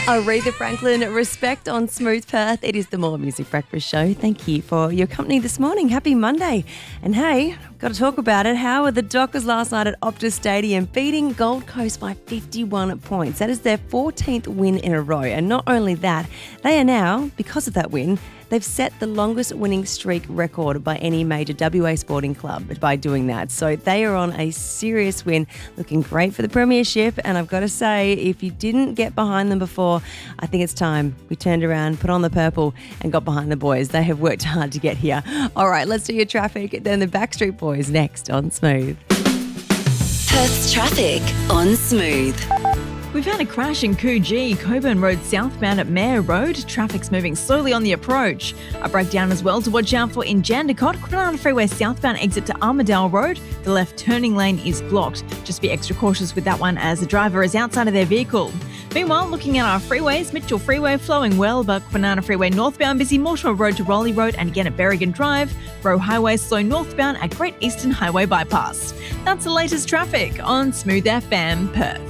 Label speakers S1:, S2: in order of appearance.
S1: Aretha Franklin, Respect on Smooth Perth. It is the More Music Breakfast Show. Thank you for your company this morning. Happy Monday. And hey, got to talk about it. How were the Dockers last night at Optus Stadium beating Gold Coast by 51 points? That is their 14th win in a row. And not only that, they are now, because of that win, they've set the longest winning streak record by any major WA sporting club by doing that. So they are on a serious win, looking great for the premiership. And I've got to say, if you didn't get behind them before, I think it's time we turned around, put on the purple and got behind the boys. They have worked hard to get here. All right, let's do your traffic. Then the Backstreet Boys next on Smooth.
S2: Perth's traffic on Smooth.
S3: We've had a crash in Coogee, Coburn Road southbound at Mayor Road. Traffic's moving slowly on the approach. A breakdown as well to watch out for in Jandakot, Kwinana Freeway southbound exit to Armidale Road. The left turning lane is blocked. Just be extra cautious with that one as the driver is outside of their vehicle. Meanwhile, looking at our freeways, Mitchell Freeway flowing well, but Kwinana Freeway northbound busy, Mortimer Road to Raleigh Road and again at Berrigan Drive. Rowe Highway slow northbound at Great Eastern Highway Bypass. That's the latest traffic on Smooth FM Perth.